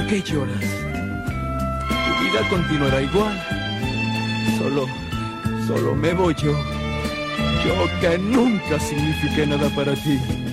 qué lloras? Tu vida continuará igual. Solo me voy yo. Yo que nunca signifiqué nada para ti.